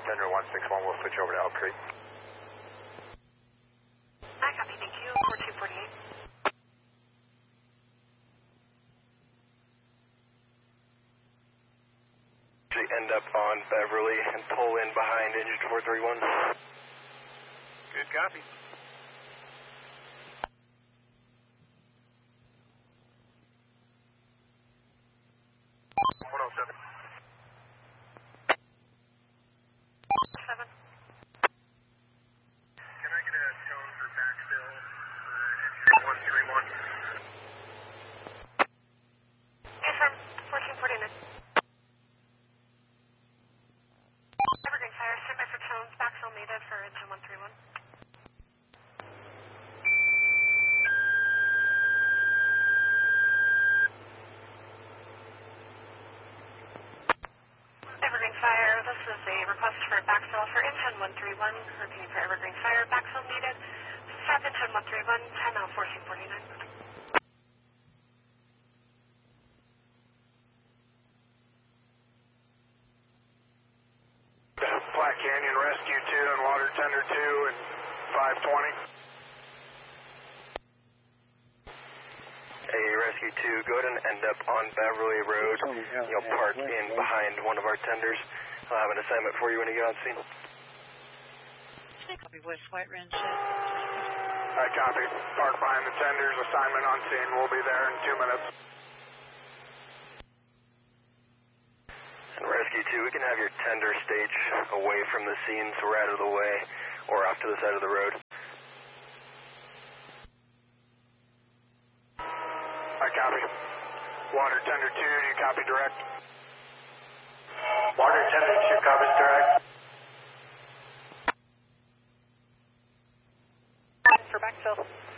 Tender 161 will switch over to Elk Creek. I copy, thank you. 4248. End up on Beverly and pull in behind engine 431. Good copy. Fire, this is a request for backfill for engine 131, repeating for Evergreen Fire, backfill needed. Stop engine 131, 10 out 1449. Black Canyon Rescue 2 and Water Tender 2 and 520. Hey, Rescue 2, go ahead and end up on Beverly Road. You'll park in behind one of our tenders. I'll have an assignment for you when you get on scene. Copy, West White Ranch. I copy. Park behind the tenders. Assignment on scene. We'll be there in 2 minutes. And Rescue 2, we can have your tender stage away from the scene so we're out of the way or off to the side of the road. I copy. Water Tender 2, you copy direct? Water Tender 2 copies direct. For backfill.